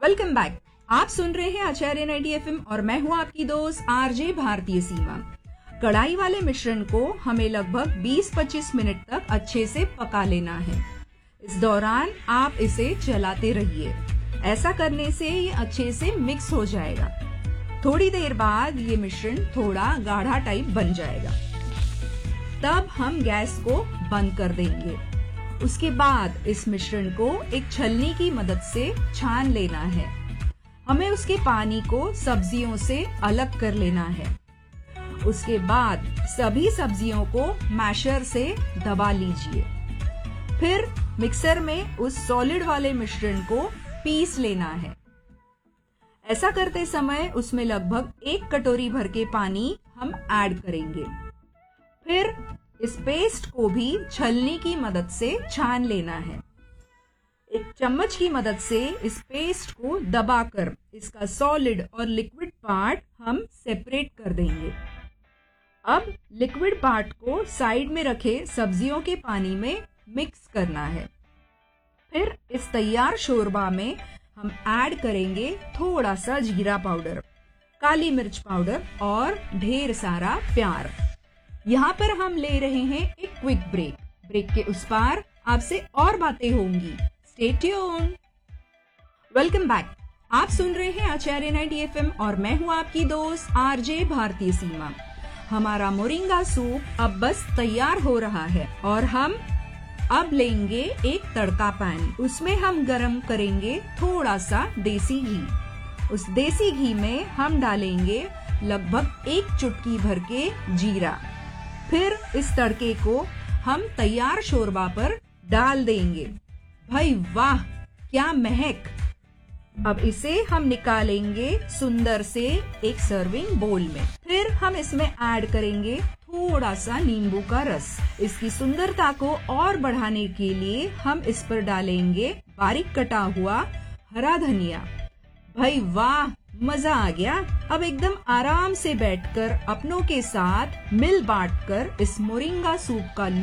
Welcome back. आप सुन रहे हैं आचार्य 90 एफएम और मैं हूं आपकी दोस्त आरजे भारतीय सीमा। कढ़ाई वाले मिश्रण को हमें लगभग 20-25 मिनट तक अच्छे से पका लेना है। इस दौरान आप इसे चलाते रहिए। ऐसा करने से ये अच्छे से मिक्स हो जाएगा। थोड़ी देर बाद ये मिश्रण थोड़ा गाढ़ा टाइप बन जाएगा। तब हम गैस को बंद कर देंगे। उसके बाद इस मिश्रण को एक छलनी की मदद से छान लेना है। हमें उसके पानी को सब्जियों से अलग कर लेना है। उसके बाद सभी सब्जियों को मैशर से दबा लीजिए। फिर मिक्सर में उस सॉलिड वाले मिश्रण को पीस लेना है। ऐसा करते समय उसमें लगभग 1 कटोरी भर के पानी हम ऐड करेंगे। फिर इस पेस्ट को भी छलनी की मदद से छान लेना है। एक चम्मच की मदद से इस पेस्ट को दबाकर इसका सॉलिड और लिक्विड पार्ट हम सेपरेट कर देंगे। अब लिक्विड पार्ट को साइड में रखे सब्जियों के पानी में मिक्स करना है। फिर इस तैयार शोरबा में हम ऐड करेंगे थोड़ा सा जीरा पाउडर, काली मिर्च पाउडर और ढेर सारा प्यार। यहाँ पर हम ले रहे हैं एक क्विक ब्रेक। ब्रेक के उस पार आपसे और बातें होंगी। Stay tuned. Welcome back. आप सुन रहे हैं आचार्य 90 एफएम और मैं हूँ आपकी दोस्त आरजे भारतीय सीमा। हमारा मोरिंगा सूप अब बस तैयार हो रहा है और हम अब लेंगे एक तड़का पैन। उसमें हम गरम करेंगे थोड़ा सा देसी घी। उस देसी घी में हम डालेंगे लगभग 1 चुटकी भर के जीरा। फिर इस तड़के को हम तैयार शोरबा पर डाल देंगे। भाई वाह, क्या महक! अब इसे हम निकालेंगे सुंदर से एक सर्विंग बोल में। फिर हम इसमें ऐड करेंगे थोड़ा सा नींबू का रस। इसकी सुंदरता को और बढ़ाने के लिए हम इस पर डालेंगे बारीक कटा हुआ हरा धनिया। भाई वाह, मजा आ गया। अब एकदम आराम से बैठकर अपनों के साथ मिल बांट कर इस मोरिंगा सूप का